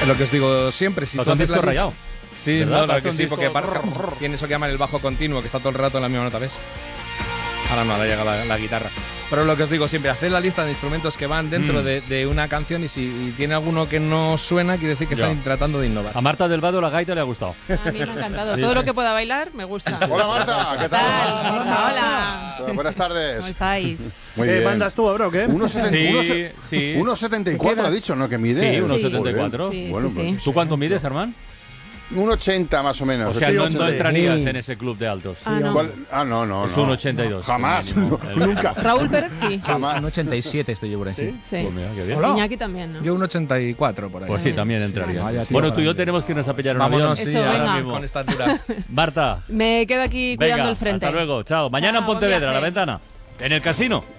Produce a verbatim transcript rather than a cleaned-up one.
Lo que os digo siempre, si tú haces la rayado. Sí, no, no, que sí, porque aparte tiene eso que llaman el bajo continuo, que está todo el rato en la misma nota, ¿ves? Ahora no, ahora llega la, la guitarra. Pero lo que os digo siempre, haced la lista de instrumentos que van dentro mm. de, de una canción y si y tiene alguno que no suena, quiere decir que están ya. tratando de innovar. A Marta del Vado la gaita le ha gustado. A mí me ha encantado. Sí, Todo sí. lo que pueda bailar me gusta. Hola Marta, ¿qué tal? Hola. Hola. Buenas tardes. ¿Cómo estáis? Muy ¿Qué bien. mandas tú ahora o qué? uno setenta y cuatro sí, sí. uno setenta y cuatro ha dicho, ¿no? Que mide. Sí, uno setenta y cuatro. Sí, bueno, sí, pues, sí. ¿Tú cuánto mides, Armán? un ochenta más o menos. O sea, no, ochenta. no entrarías en ese club de altos. Ah, no. ¿Cuál? Ah, no, no, Es no. un ochenta y dos. Jamás, no, nunca. Raúl Pérez sí. Jamás. Un ochenta y siete estoy yo por ahí. ¿Sí? Sí. Pues mira, qué bien. Hola. Iñaki también, ¿no? Yo un ochenta y cuatro por ahí. Pues sí, también entraría. Vaya, tío, Bueno, tú y yo grande. tenemos que irnos a pillar un Vámonos, avión. sí, Eso, ahora venga. mismo con esta altura. Marta, Me quedo aquí cuidando venga, el frente. hasta luego. Chao. Mañana Chao, en buen Pontevedra, a la viaje. ventana. En el casino.